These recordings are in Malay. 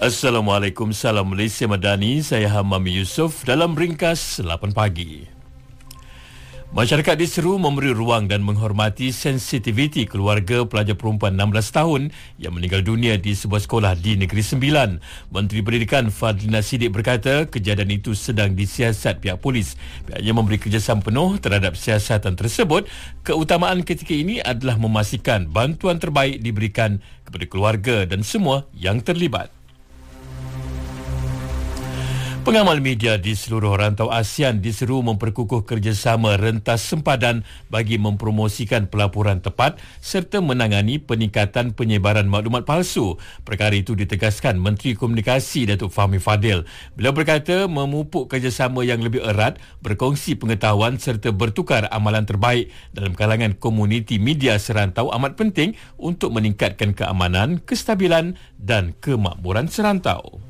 Assalamualaikum, salam Malaysia Madani. Saya Hamam Yusof dalam ringkas 8 pagi. Masyarakat diseru memberi ruang dan menghormati sensitiviti keluarga pelajar perempuan 16 tahun yang meninggal dunia di sebuah sekolah di Negeri Sembilan. Menteri Pendidikan Fadlina Siddiq berkata kejadian itu sedang disiasat pihak polis. Pihaknya memberi kerjasama penuh terhadap siasatan tersebut. Keutamaan ketika ini adalah memastikan bantuan terbaik diberikan kepada keluarga dan semua yang terlibat. Pengamal media di seluruh rantau ASEAN diseru memperkukuh kerjasama rentas sempadan bagi mempromosikan pelaporan tepat serta menangani peningkatan penyebaran maklumat palsu. Perkara itu ditegaskan Menteri Komunikasi Datuk Fahmi Fadil. Beliau berkata memupuk kerjasama yang lebih erat, berkongsi pengetahuan serta bertukar amalan terbaik dalam kalangan komuniti media serantau amat penting untuk meningkatkan keamanan, kestabilan dan kemakmuran serantau.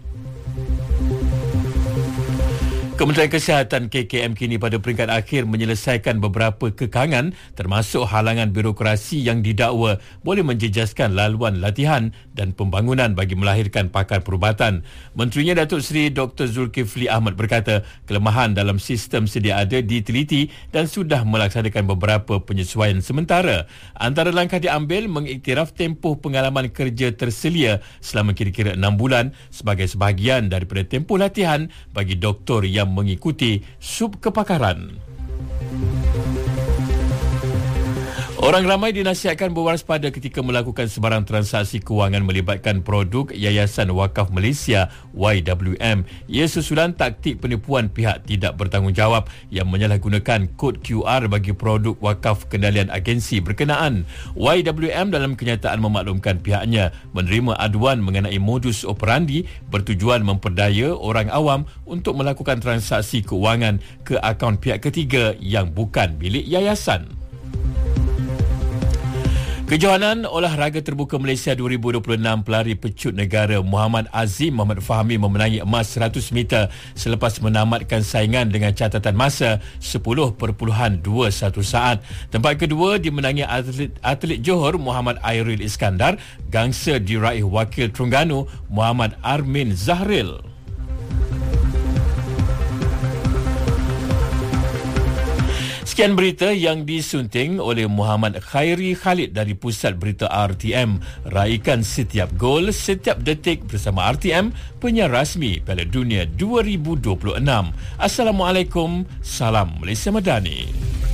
Kementerian Kesihatan KKM kini pada peringkat akhir menyelesaikan beberapa kekangan termasuk halangan birokrasi yang didakwa boleh menjejaskan laluan latihan dan pembangunan bagi melahirkan pakar perubatan. Menterinya Datuk Seri Dr. Zulkifli Ahmad berkata kelemahan dalam sistem sedia ada diteliti dan sudah melaksanakan beberapa penyesuaian sementara. Antara langkah diambil mengiktiraf tempoh pengalaman kerja terselia selama kira-kira 6 bulan sebagai sebahagian daripada tempoh latihan bagi doktor yang mengikuti subkepakaran. Orang ramai dinasihatkan berwaspada ketika melakukan sebarang transaksi kewangan melibatkan produk Yayasan Wakaf Malaysia YWM. Ia susulan taktik penipuan pihak tidak bertanggungjawab yang menyalahgunakan kod QR bagi produk wakaf kendalian agensi berkenaan. YWM dalam kenyataan memaklumkan pihaknya menerima aduan mengenai modus operandi bertujuan memperdaya orang awam untuk melakukan transaksi kewangan ke akaun pihak ketiga yang bukan milik yayasan. Kejohanan Olahraga Terbuka Malaysia 2026 pelari pecut negara Muhammad Azim Muhammad Fahmi memenangi emas 100 meter selepas menamatkan saingan dengan catatan masa 10.21 saat. Tempat kedua dimenangi atlet Johor Muhammad Airil Iskandar, gangsa diraih wakil Terengganu Muhammad Armin Zahril. Sekian berita yang disunting oleh Muhammad Khairi Khalid dari Pusat Berita RTM. Raikan setiap gol, setiap detik bersama RTM, penyiar rasmi Piala Dunia 2026. Assalamualaikum, salam Malaysia Madani.